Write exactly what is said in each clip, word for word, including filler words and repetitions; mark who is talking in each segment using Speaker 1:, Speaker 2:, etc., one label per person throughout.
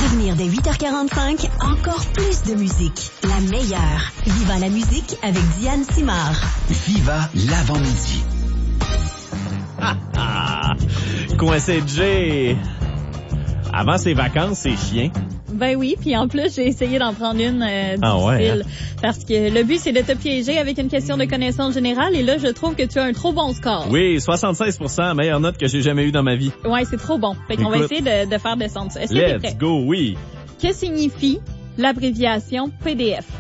Speaker 1: revenir dès huit heures quarante-cinq, encore plus de musique. La meilleure. Viva la musique avec Diane Simard.
Speaker 2: Viva l'avant-midi.
Speaker 3: Ah, ah. Coincé Jay. Avant ses vacances, c'est chiant.
Speaker 4: Ben oui, puis en plus, j'ai essayé d'en prendre une euh, difficile.
Speaker 3: Ah ouais, hein?
Speaker 4: Parce que le but, c'est de te piéger avec une question de connaissance générale. Et là, je trouve que tu as un trop bon score.
Speaker 3: Oui, soixante-seize pour cent, meilleure note que j'ai jamais eue dans ma vie.
Speaker 4: Ouais, c'est trop bon. Fait qu'on va
Speaker 3: Écoute,
Speaker 4: essayer de, de faire descendre ça. Est-ce que t'es
Speaker 3: Let's
Speaker 4: prêt?
Speaker 3: go, oui.
Speaker 4: Que signifie l'abréviation P D F?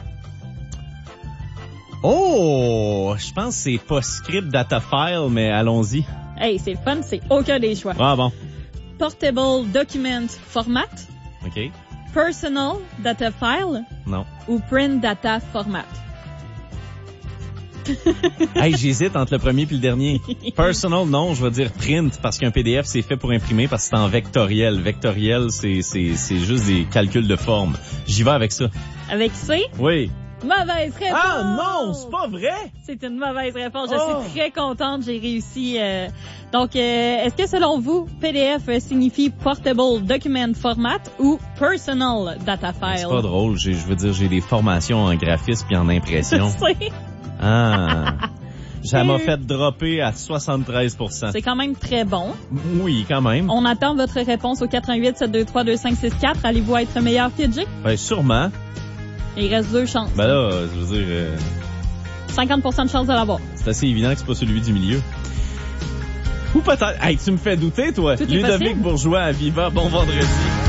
Speaker 3: Oh, je pense que c'est PostScript Data File, mais allons-y.
Speaker 4: Hey, c'est le fun, c'est aucun des choix.
Speaker 3: Ah bon.
Speaker 4: Portable Document Format,
Speaker 3: OK.
Speaker 4: Personal Data File
Speaker 3: Non.
Speaker 4: ou Print Data Format?
Speaker 3: Hey, j'hésite entre le premier puis le dernier. Personal, non, je vais dire print, parce qu'un P D F, c'est fait pour imprimer, parce que c'est en vectoriel. Vectoriel, c'est, c'est, c'est juste des calculs de forme. J'y vais avec ça.
Speaker 4: Avec C?
Speaker 3: Oui.
Speaker 4: Mauvaise réponse!
Speaker 3: Ah non, c'est pas vrai!
Speaker 4: C'est une mauvaise réponse. Je
Speaker 3: Oh.
Speaker 4: suis très contente, j'ai réussi. Euh... Donc, euh, est-ce que selon vous, P D F signifie Portable Document Format ou Personal Data File?
Speaker 3: C'est pas drôle, j'ai, je veux dire, j'ai des formations en graphisme puis en impression.
Speaker 4: C'est-
Speaker 3: Ah. Ça m'a fait dropper à soixante-treize pour cent.
Speaker 4: C'est quand même très bon.
Speaker 3: Oui, quand même.
Speaker 4: On attend votre réponse au quatre un huit sept deux trois deux cinq six quatre. Allez-vous être meilleur que Jay?
Speaker 3: Ben, sûrement.
Speaker 4: Il reste deux chances.
Speaker 3: Ben là, je veux dire, euh,
Speaker 4: cinquante pour cent de chance de l'avoir.
Speaker 3: c'est assez évident que c'est pas celui du milieu. Ou peut-être... Hey, tu me fais douter, toi.
Speaker 4: Tout est
Speaker 3: Ludovic
Speaker 4: possible.
Speaker 3: Bourgeois à Viva, bon vendredi.